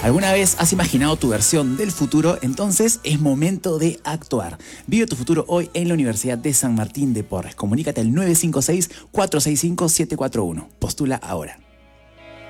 ¿Alguna vez has imaginado tu versión del futuro? Entonces es momento de actuar. Vive tu futuro hoy en la Universidad de San Martín de Porres. Comunícate al 956-465-741. Postula ahora.